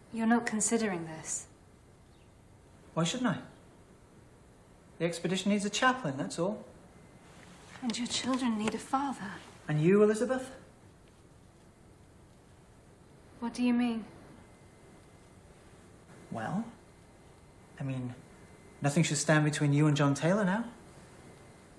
You're not considering this. Why shouldn't I? The expedition needs a chaplain, that's all. And your children need a father. And you, Elizabeth? What do you mean? Well, I mean, nothing should stand between you and John Taylor now.